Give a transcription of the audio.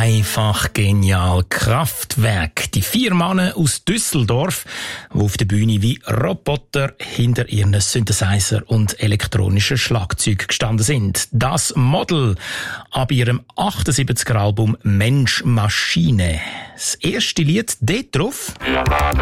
Einfach genial. Kraftwerk. Die 4 Männer aus Düsseldorf, die auf der Bühne wie Roboter hinter ihren Synthesizer und elektronischen Schlagzeug gestanden sind. Das Model ab ihrem 78er Album Mensch Maschine. Das erste Lied dort drauf.